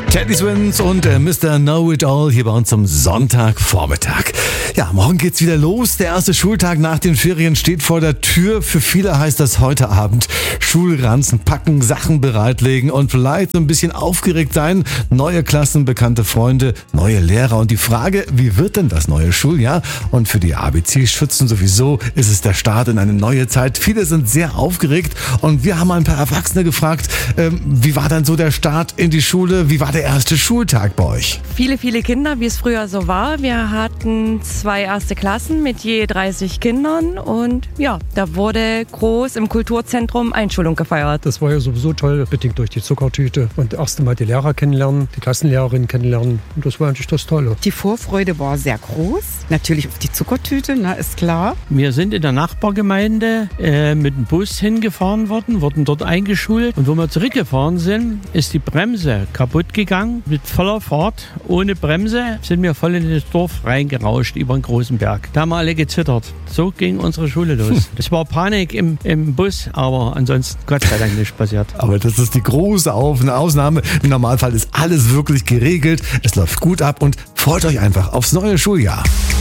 Teddy Swims und Mr. Know-It-All hier bei uns am Sonntagvormittag. Ja, morgen geht's wieder los. Der erste Schultag nach den Ferien steht vor der Tür. Für viele heißt das heute Abend Schulranzen packen, Sachen bereitlegen und vielleicht so ein bisschen aufgeregt sein. Neue Klassen, bekannte Freunde, neue Lehrer und die Frage, wie wird denn das neue Schuljahr? Und für die ABC-Schützen sowieso ist es der Start in eine neue Zeit. Viele sind sehr aufgeregt und wir haben ein paar Erwachsene gefragt, wie war dann so der Start in die Schule? Wie war der erste Schultag bei euch? Viele Kinder, wie es früher so war. Wir hatten 2 erste Klassen mit je 30 Kindern und ja, da wurde groß im Kulturzentrum Einschulung gefeiert. Das war ja sowieso toll, bedingt durch die Zuckertüte und das erste Mal die Lehrer kennenlernen, die Klassenlehrerin kennenlernen und das war eigentlich das Tolle. Die Vorfreude war sehr groß, natürlich auf die Zuckertüte, ist klar. Wir sind in der Nachbargemeinde mit dem Bus hingefahren worden, wurden dort eingeschult und wo wir zurückgefahren sind, ist die Bremse kaputt gegangen. Mit voller Fahrt, ohne Bremse, sind wir voll in das Dorf reingerauscht über einen großen Berg. Da haben wir alle gezittert. So ging unsere Schule los. Es war Panik im Bus, aber ansonsten Gott sei Dank nichts passiert. Aber das ist die große Ausnahme. Im Normalfall ist alles wirklich geregelt. Es läuft gut ab und freut euch einfach aufs neue Schuljahr.